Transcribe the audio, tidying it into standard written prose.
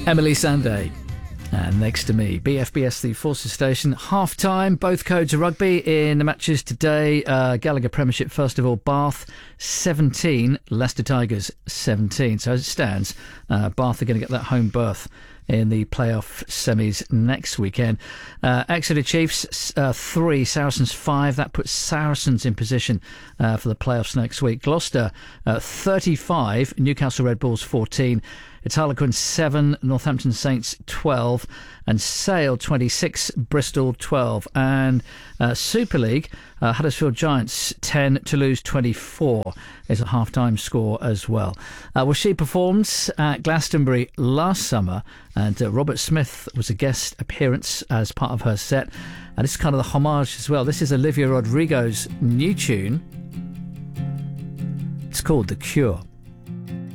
Emily Sandé. And next to me, BFBS, the Forces Station. Half time, both codes of rugby in the matches today. Gallagher Premiership, first of all, Bath 17, Leicester Tigers 17. So as it stands, Bath are going to get that home berth in the playoff semis next weekend. Exeter Chiefs 3, Saracens 5. That puts Saracens in position for the playoffs next week. Gloucester 35, Newcastle Red Bulls 14. It's Harlequins 7, Northampton Saints 12, and Sale 26, Bristol 12. And Super League, Huddersfield Giants 10, Toulouse 24 is a half-time score as well. Well, she performed at Glastonbury last summer, and Robert Smith was a guest appearance as part of her set. And this is kind of the homage as well. This is Olivia Rodrigo's new tune. It's called The Cure.